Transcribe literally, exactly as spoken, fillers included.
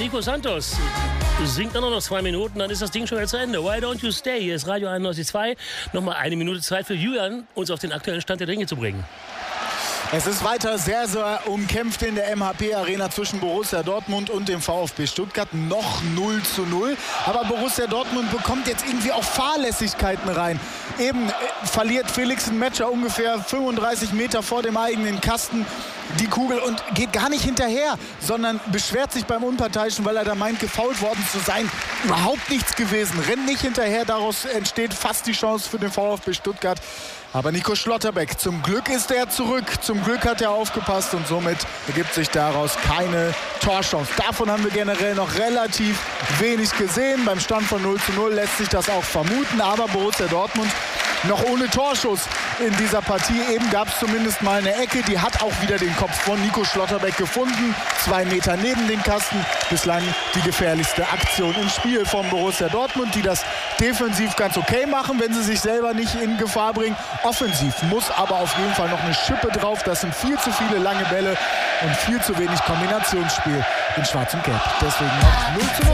Nico Santos singt dann noch zwei Minuten, dann ist das Ding schon wieder zu Ende. Why don't you stay? Hier ist Radio einundneunzig Komma zwei. Nochmal eine Minute Zeit für Julian, uns auf den aktuellen Stand der Dinge zu bringen. Es ist weiter sehr, sehr umkämpft in der M H P-Arena zwischen Borussia Dortmund und dem VfB Stuttgart. Noch null zu null. Aber Borussia Dortmund bekommt jetzt irgendwie auch Fahrlässigkeiten rein. Eben äh, verliert Felix Metscher ungefähr fünfunddreißig Meter vor dem eigenen Kasten die Kugel und geht gar nicht hinterher, sondern beschwert sich beim Unparteiischen, weil er da meint, gefoult worden zu sein. Überhaupt nichts gewesen. Rennt nicht hinterher. Daraus entsteht fast die Chance für den VfB Stuttgart. Aber Nico Schlotterbeck, zum Glück ist er zurück. Zum Glück hat er aufgepasst und somit ergibt sich daraus keine Torchance. Davon haben wir generell noch relativ wenig gesehen. Beim Stand von null zu null lässt sich das auch vermuten. Aber Borussia Dortmund noch ohne Torschuss in dieser Partie. Eben gab es zumindest mal eine Ecke. Die hat auch wieder den Kopf von Nico Schlotterbeck gefunden. Zwei Meter neben den Kasten. Bislang die gefährlichste Aktion im Spiel von Borussia Dortmund, die das defensiv ganz okay machen, wenn sie sich selber nicht in Gefahr bringen. Offensiv muss aber auf jeden Fall noch eine Schippe drauf. Das sind viel zu viele lange Bälle und viel zu wenig Kombinationsspiel in Schwarz und Gelb. Deswegen noch null zu null.